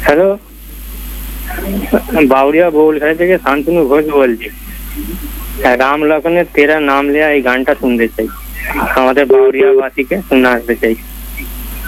Hello, Bauria বউলখালি থেকে শান্তনু ঘোষ বলছি। রাম লখনের তেরা নাম লিয়া এই গানটা শুনতে চাই, আমাদের বাউরিয়াবাসীকে শোনাতে চাই।